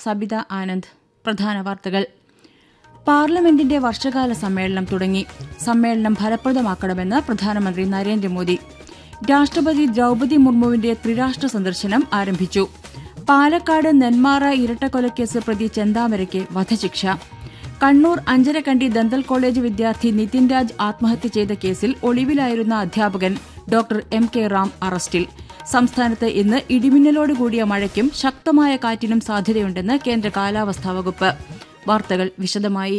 സബിത ആനന്ദ്. പ്രധാന വാർത്തകൾ. പാർലമെന്റിന്റെ വർഷകാല സമ്മേളനം തുടങ്ങി. സമ്മേളനം ഫലപ്രദമാക്കണമെന്ന് പ്രധാനമന്ത്രി നരേന്ദ്രമോദി. രാഷ്ട്രപതി ദ്രൌപദി മുർമുവിന്റെ ത്രിരാഷ്ട്ര സന്ദർശനം ആരംഭിച്ചു. പാലക്കാട് നെന്മാറ ഇരട്ടക്കൊലക്കേസ് പ്രതി ചെന്താമരയ്ക്ക് വധശിക്ഷ. കണ്ണൂർ അഞ്ചരക്കണ്ടി ദന്തൽ കോളേജ് വിദ്യാർത്ഥി നിതിൻ രാജ് ആത്മഹത്യ ചെയ്ത കേസിൽ ഒളിവിലായിരുന്ന അധ്യാപകൻ ഡോക്ടർ എം.കെ. റാം അറസ്റ്റിൽ. സംസ്ഥാനത്ത് ഇന്ന് ഇടിമിന്നലോടുകൂടിയ മഴയ്ക്കും ശക്തമായ കാറ്റിനും സാധ്യതയുണ്ടെന്ന് കേന്ദ്ര കാലാവസ്ഥാ വകുപ്പ്. വാർത്തകൾ വിശദമായി.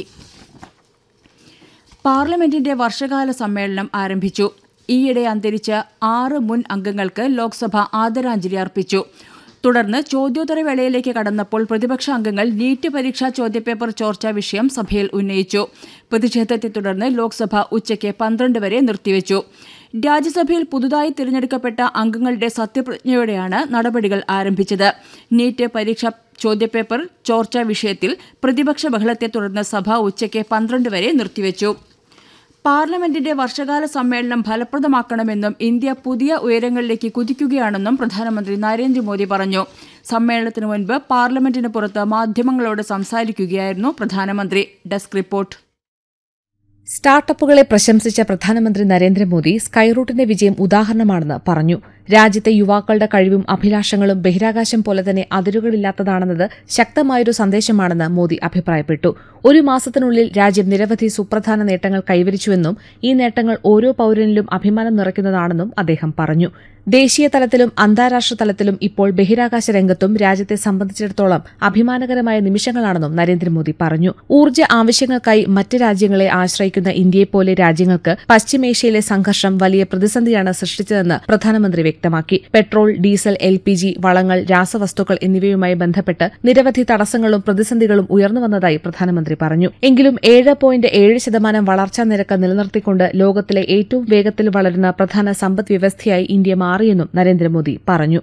പാർലമെന്റിന്റെ വർഷകാല സമ്മേളനം ആരംഭിച്ചു. ഈയിടെ അന്തരിച്ച 6 മുൻ അംഗങ്ങൾക്ക് ലോക്സഭ ആദരാഞ്ജലി അർപ്പിച്ചു. തുടർന്ന് ചോദ്യോത്തരവേളയിലേക്ക് കടന്നപ്പോൾ പ്രതിപക്ഷ അംഗങ്ങൾ നീറ്റ് പരീക്ഷാ ചോദ്യപേപ്പർ ചോർച്ചാ വിഷയം സഭയിൽ ഉന്നയിച്ചു. പ്രതിഷേധത്തെ തുടർന്ന് ലോക്സഭ ഉച്ചയ്ക്ക് 12 വരെ നിർത്തിവച്ചു. രാജ്യസഭയിൽ പുതുതായി തിരഞ്ഞെടുക്കപ്പെട്ട അംഗങ്ങളുടെ സത്യപ്രതിജ്ഞയോടെയാണ് നടപടികൾ ആരംഭിച്ചത്. നീറ്റ് പരീക്ഷാ ചോദ്യപേപ്പർ ചോർച്ചാ വിഷയത്തിൽ പ്രതിപക്ഷ ബഹളത്തെ തുടർന്ന് സഭ ഉച്ചയ്ക്ക് 12 വരെ നിർത്തിവച്ചു. പാർലമെന്റിന്റെ വർഷകാല സമ്മേളനം ഫലപ്രദമാക്കണമെന്നും ഇന്ത്യ പുതിയ ഉയരങ്ങളിലേക്ക് കുതിക്കുകയാണെന്നും പ്രധാനമന്ത്രി നരേന്ദ്രമോദി പറഞ്ഞു. സമ്മേളനത്തിനു മുൻപ് പാർലമെന്റിന് പുറത്ത് മാധ്യമങ്ങളോട് സംസാരിക്കുകയായിരുന്നു പ്രധാനമന്ത്രി. Desk report. സ്റ്റാർട്ടപ്പുകളെ പ്രശംസിച്ച പ്രധാനമന്ത്രി നരേന്ദ്രമോദി സ്കൈറൂട്ടിന്റെ വിജയം ഉദാഹരണമാണെന്ന് പറഞ്ഞു. രാജ്യത്തെ യുവാക്കളുടെ കഴിവും അഭിലാഷങ്ങളും ബഹിരാകാശം പോലെ തന്നെ അതിരുകളില്ലാത്തതാണെന്നത് ശക്തമായൊരു സന്ദേശമാണെന്ന് മോദി അഭിപ്രായപ്പെട്ടു. 1 മാസത്തിനുള്ളിൽ രാജ്യം നിരവധി സുപ്രധാന നേട്ടങ്ങൾ കൈവരിച്ചുവെന്നും ഈ നേട്ടങ്ങൾ ഓരോ പൌരനിലും അഭിമാനം നിറയ്ക്കുന്നതാണെന്നും അദ്ദേഹം പറഞ്ഞു. ദേശീയ തലത്തിലും അന്താരാഷ്ട്ര തലത്തിലും ഇപ്പോൾ ബഹിരാകാശ രംഗത്തും രാജ്യത്തെ സംബന്ധിച്ചിടത്തോളം അഭിമാനകരമായ നിമിഷങ്ങളാണെന്നും നരേന്ദ്രമോദി പറഞ്ഞു. ഊർജ്ജ ആവശ്യങ്ങൾക്കായി മറ്റ് രാജ്യങ്ങളെ ആശ്രയിക്കുന്ന ഇന്ത്യയെപ്പോലെ രാജ്യങ്ങൾക്ക് പശ്ചിമേഷ്യയിലെ സംഘർഷം വലിയ പ്രതിസന്ധിയാണ് സൃഷ്ടിച്ചതെന്ന് പ്രധാനമന്ത്രി വ്യക്തമാക്കി. പെട്രോൾ, ഡീസൽ, LPG, വളങ്ങൾ, രാസവസ്തുക്കൾ എന്നിവയുമായി ബന്ധപ്പെട്ട് നിരവധി തടസ്സങ്ങളും പ്രതിസന്ധികളും ഉയർന്നുവന്നതായി പ്രധാനമന്ത്രി പറഞ്ഞു. എങ്കിലും 7.7% വളർച്ചാ നിരക്ക് നിലനിർത്തിക്കൊണ്ട് ലോകത്തിലെ ഏറ്റവും വേഗത്തിൽ വളരുന്ന പ്രധാന സമ്പദ് വ്യവസ്ഥയായി ഇന്ത്യ മാറിയെന്നും നരേന്ദ്രമോദി പറഞ്ഞു.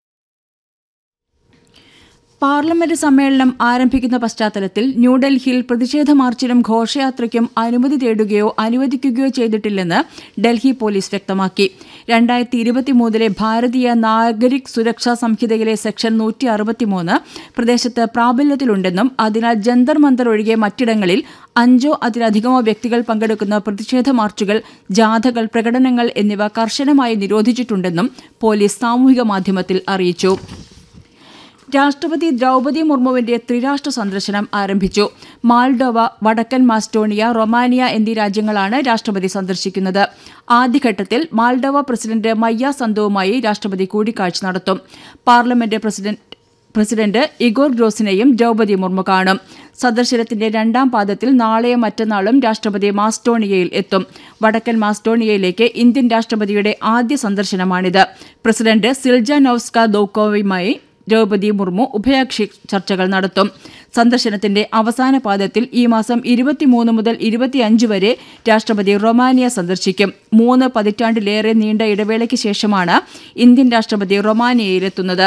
പാർലമെന്റ് സമ്മേളനം ആരംഭിക്കുന്ന പശ്ചാത്തലത്തിൽ ന്യൂഡൽഹിയിൽ പ്രതിഷേധ മാർച്ചിനും ഘോഷയാത്രയ്ക്കും അനുമതി തേടുകയോ അനുവദിക്കുകയോ ചെയ്തിട്ടില്ലെന്ന് ഡൽഹി പോലീസ് വ്യക്തമാക്കി. 2023 ഭാരതീയ നാഗരിക് സുരക്ഷാ സംഹിതയിലെ സെക്ഷൻ 163 പ്രദേശത്ത് പ്രാബല്യത്തിലുണ്ടെന്നും അതിനാൽ ജന്തർ മന്ദർ ഒഴികെ മറ്റിടങ്ങളിൽ 5 അതിലധികമോ വ്യക്തികൾ പങ്കെടുക്കുന്ന പ്രതിഷേധ മാർച്ചുകൾ, ജാഥകൾ, പ്രകടനങ്ങൾ എന്നിവ കർശനമായി നിരോധിച്ചിട്ടുണ്ടെന്നും പോലീസ് സാമൂഹിക മാധ്യമത്തിൽ അറിയിച്ചു. രാഷ്ട്രപതി ദ്രൌപദി മുർമുവിന്റെ ത്രിരാഷ്ട്ര സന്ദർശനം ആരംഭിച്ചു. മാൾഡോവ, വടക്കൻ മാസ്റ്റോണിയ, റൊമാനിയ എന്നീ രാജ്യങ്ങളാണ് രാഷ്ട്രപതി സന്ദർശിക്കുന്നത്. ആദ്യഘട്ടത്തിൽ മാൾഡോവ പ്രസിഡന്റ് മയ്യ സന്തോവുമായി രാഷ്ട്രപതി കൂടിക്കാഴ്ച നടത്തും. Parliament president Igor ഗ്രോസിനെയും Draupadi Murmu കാണും. സന്ദർശനത്തിന്റെ 2ാം പാദത്തിൽ നാളെയും മറ്റന്നാളും രാഷ്ട്രപതി മാസ്റ്റോണിയയിൽ എത്തും. വടക്കൻ മാസ്റ്റോണിയയിലേക്ക് ഇന്ത്യൻ രാഷ്ട്രപതിയുടെ ആദ്യ സന്ദർശനമാണിത്. പ്രസിഡന്റ് സിൽജാനോവ്സ്ക ദൌക്കോവുമായി ദ്രൌപദി മുർമു ഉഭയകക്ഷി ചർച്ചകൾ നടത്തും. സന്ദർശനത്തിന്റെ അവസാന പാദത്തിൽ ഈ മാസം 23 മുതൽ 25 വരെ രാഷ്ട്രപതി റൊമാനിയ സന്ദർശിക്കും. 3 പതിറ്റാണ്ടിലേറെ നീണ്ട ഇടവേളയ്ക്ക് ശേഷമാണ് ഇന്ത്യൻ രാഷ്ട്രപതി റൊമാനിയയിലെത്തുന്നത്.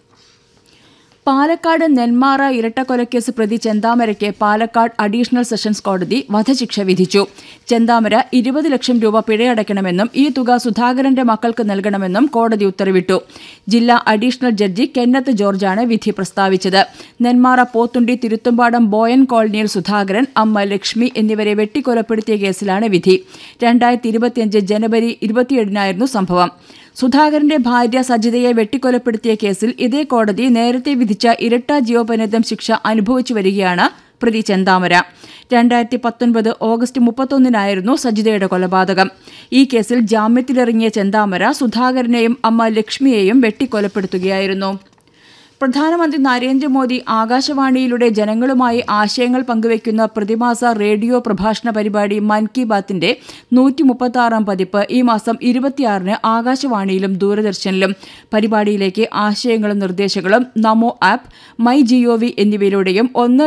പാലക്കാട് നെന്മാറ ഇരട്ടക്കൊലക്കേസ് പ്രതി ചെന്താമരയ്ക്ക് പാലക്കാട് അഡീഷണൽ സെഷൻസ് കോടതി വധശിക്ഷ വിധിച്ചു. ചെന്താമര 20 ലക്ഷം രൂപ പിഴയടയ്ക്കണമെന്നും ഈ തുക സുധാകരന്റെ മക്കൾക്ക് നൽകണമെന്നും കോടതി ഉത്തരവിട്ടു. ജില്ലാ അഡീഷണൽ ജഡ്ജി കെന്നത്ത് ജോർജാണ് വിധി പ്രസ്താവിച്ചത്. നെന്മാറ പോത്തുണ്ടി തിരുത്തുംപാടം ബോയൻ കോളനിയിൽ സുധാകരൻ, അമ്മ ലക്ഷ്മി എന്നിവരെ വെട്ടിക്കൊലപ്പെടുത്തിയ കേസിലാണ് വിധി. 2025 ജനുവരി 27 സംഭവം. സുധാകരന്റെ ഭാര്യ സജിതയെ വെട്ടിക്കൊലപ്പെടുത്തിയ കേസിൽ ഇതേ കോടതി നേരത്തെ വിധിച്ച ഇരട്ട ജീവപര്യന്തം ശിക്ഷ അനുഭവിച്ചു വരികയാണ് പ്രതി ചെന്താമര. 2019 ഓഗസ്റ്റ് 31 സജിതയുടെ കൊലപാതകം. ഈ കേസിൽ ജാമ്യത്തിലിറങ്ങിയ ചെന്താമര സുധാകരനെയും അമ്മ ലക്ഷ്മിയെയും വെട്ടിക്കൊലപ്പെടുത്തുകയായിരുന്നു. പ്രധാനമന്ത്രി നരേന്ദ്രമോദി ആകാശവാണിയിലൂടെ ജനങ്ങളുമായി ആശയങ്ങൾ പങ്കുവയ്ക്കുന്ന പ്രതിമാസ റേഡിയോ പ്രഭാഷണ പരിപാടി മൻ കി ബാത്തിന്റെ 136ാം പതിപ്പ് ഈ മാസം 26 ആകാശവാണിയിലും ദൂരദർശനിലും. പരിപാടിയിലേക്ക് ആശയങ്ങളും നിർദ്ദേശങ്ങളും നമോ ആപ്പ്, മൈ GOV എന്നിവയിലൂടെയും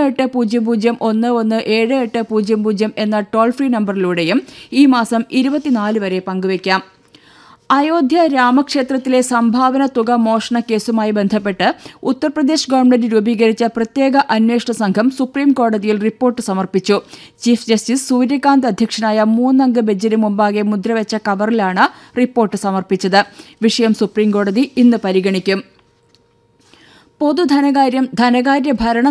1800117800 എന്ന ടോൾ ഫ്രീ നമ്പറിലൂടെയും ഈ മാസം 24 വരെ പങ്കുവയ്ക്കാം. അയോധ്യ രാമക്ഷേത്രത്തിലെ സംഭാവന തുക മോഷണ കേസുമായി ബന്ധപ്പെട്ട് ഉത്തർപ്രദേശ് ഗവൺമെന്റ് രൂപീകരിച്ച പ്രത്യേക അന്വേഷണ സംഘം സുപ്രീം കോടതിയിൽ റിപ്പോർട്ട് സമർപ്പിച്ചു. ചീഫ് ജസ്റ്റിസ് സൂര്യകാന്ത് അധ്യക്ഷനായ 3-അംഗ ബെഞ്ചിന് മുമ്പാകെ മുദ്രവെച്ച കവറിലാണ് റിപ്പോർട്ട് സമർപ്പിച്ചത്. വിഷയം സുപ്രീംകോടതി ഇന്ന് പരിഗണിക്കും. പൊതുധനകാര്യം, ധനകാര്യ ഭരണ